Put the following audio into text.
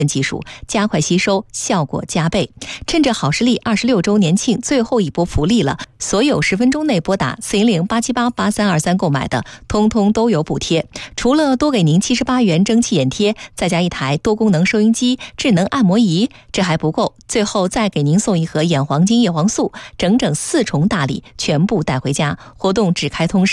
技术，加快吸收，效果加倍。趁着好视力26周年庆最后一波福利了，所有10分钟内拨打410-878-8323购买的，通通都有补贴。除了多给您78元蒸汽眼贴，再加一台多功能收音机、智能按摩仪，这还不够，最后再给您送一盒眼黄金叶黄素，整整4重大礼，全部带回家。活动只开通